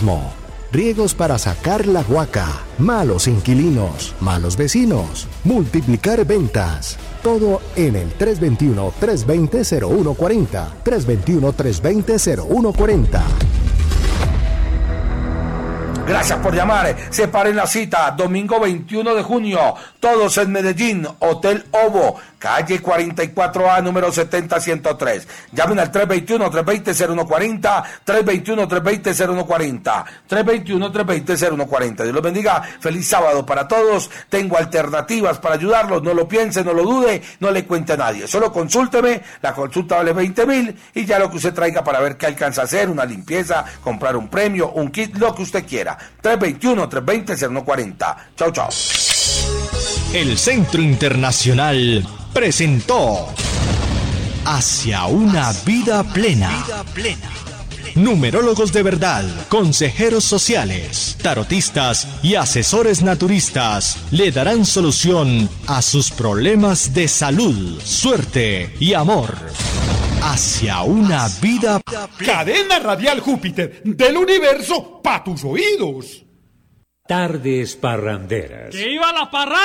mismo. Riegos para sacar la huaca, malos inquilinos, malos vecinos, multiplicar ventas. Todo en el 321-320-0140. 321-320-0140. Gracias por llamar. Separen la cita. Domingo 21 de junio. Todos en Medellín. Hotel Ovo. Calle 44A, número 70103. Llamen al 321-320-0140. 321-320-0140. 321-320-0140. Dios los bendiga. Feliz sábado para todos. Tengo alternativas para ayudarlos. No lo piense, no lo dude, no le cuente a nadie. Solo consúlteme. La consulta vale 20,000 y ya lo que usted traiga para ver qué alcanza a hacer. Una limpieza, comprar un premio, un kit, lo que usted quiera. 321-320-0140. Chao, chao. El Centro Internacional presentó Hacia una vida plena. Numerólogos de verdad, consejeros sociales, tarotistas y asesores naturistas le darán solución a sus problemas de salud, suerte y amor. Hacia una vida plena. Cadena Radial Júpiter del universo pa' tus oídos. Tardes parranderas. ¡Que iba la parranda!